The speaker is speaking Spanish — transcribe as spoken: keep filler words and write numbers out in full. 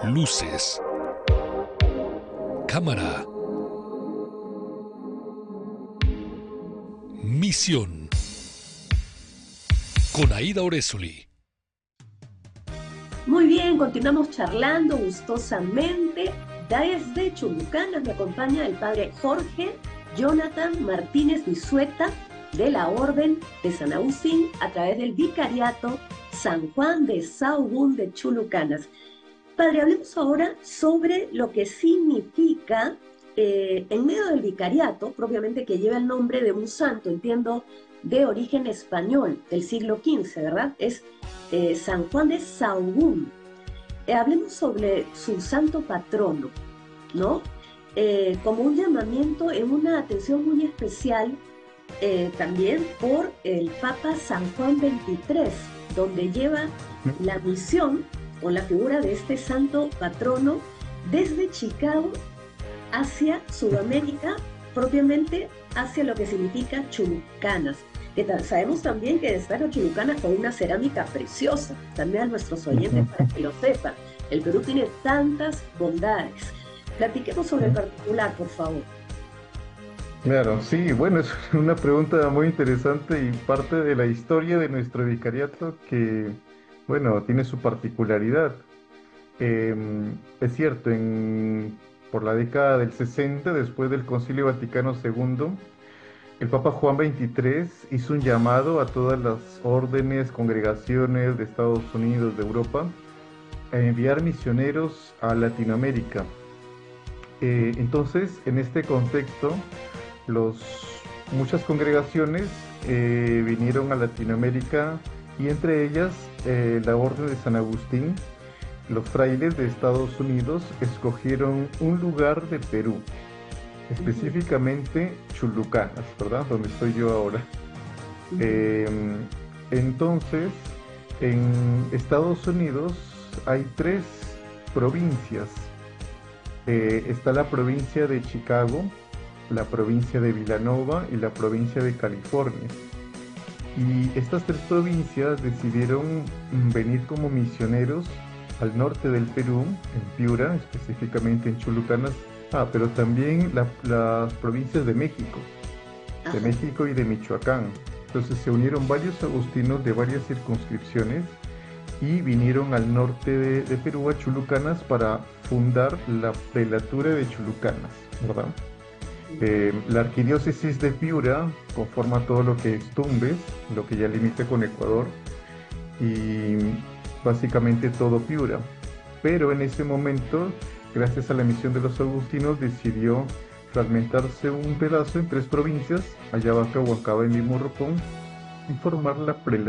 Luces, cámara, misión. Con Aida Orezuli. Muy bien, continuamos charlando gustosamente. Desde Chulucanas me acompaña el padre Jorge Jonathan Martínez Vizueta de la Orden de San Agustín a través del Vicariato San Juan de Sahagún de Chulucanas. Padre, hablemos ahora sobre lo que significa eh, en medio del vicariato, propiamente que lleva el nombre de un santo, entiendo, de origen español, del siglo quince, ¿verdad? Es eh, San Juan de Sahagún. Eh, hablemos sobre su santo patrono, ¿no? Eh, como un llamamiento en una atención muy especial eh, también por el Papa San Juan veintitrés, donde lleva la misión o la figura de este santo patrono desde Chicago hacia Sudamérica, propiamente hacia lo que significa Chulucanas. Que sabemos también que destaca Chulucanas con una cerámica preciosa, también a nuestros oyentes para que lo sepan. El Perú tiene tantas bondades. Platiquemos sobre el particular, por favor. Claro, sí, bueno, es una pregunta muy interesante y parte de la historia de nuestro vicariato que, bueno, tiene su particularidad. Eh, es cierto, en, por la década del sesenta, después del Concilio Vaticano segundo, el Papa Juan veintitrés hizo un llamado a todas las órdenes, congregaciones de Estados Unidos, de Europa, a enviar misioneros a Latinoamérica. Eh, entonces, en este contexto, los, muchas congregaciones eh, vinieron a Latinoamérica y entre ellas eh, la Orden de San Agustín. Los frailes de Estados Unidos escogieron un lugar de Perú, específicamente Chulucanas, ¿verdad? Donde estoy yo ahora. Eh, entonces, en Estados Unidos hay tres provincias. Eh, está la provincia de Chicago, la provincia de Villanova y la provincia de California. Y estas tres provincias decidieron venir como misioneros al norte del Perú, en Piura, específicamente en Chulucanas. Ah, pero también la, las provincias de México, de Ajá. México y de Michoacán. Entonces se unieron varios agustinos de varias circunscripciones y vinieron al norte de, de Perú, a Chulucanas, para fundar la prelatura de Chulucanas, ¿verdad? Eh, la arquidiócesis de Piura conforma todo lo que es Tumbes, lo que ya limita con Ecuador, y básicamente todo Piura. Pero en ese momento, gracias a la misión de los agustinos, decidió fragmentarse un pedazo en tres provincias, Ayabaca, Huancaba y Mimurropón, y formar la prelatura